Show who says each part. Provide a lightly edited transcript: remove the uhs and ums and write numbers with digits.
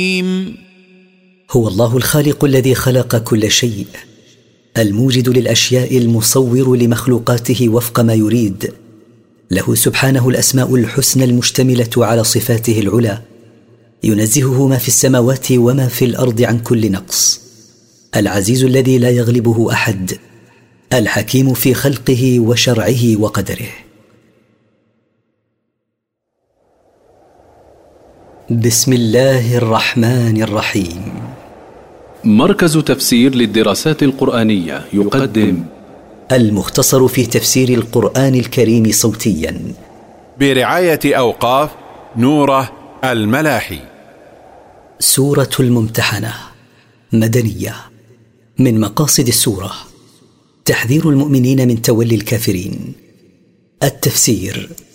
Speaker 1: هو الله الخالق الذي خلق كل شيء، الموجد للأشياء، المصور لمخلوقاته وفق ما يريد. له سبحانه الأسماء الحسنى المشتملة على صفاته العلى، ينزهه ما في السماوات وما في الأرض عن كل نقص، العزيز الذي لا يغلبه أحد، الحكيم في خلقه وشرعه وقدره. بسم الله الرحمن الرحيم.
Speaker 2: مركز تفسير للدراسات القرآنية يقدم
Speaker 1: المختصر في تفسير القرآن الكريم صوتيا
Speaker 3: برعاية أوقاف نوره الملاحي.
Speaker 1: سورة الممتحنة مدنية. من مقاصد السورة تحذير المؤمنين من تولي الكافرين. التفسير: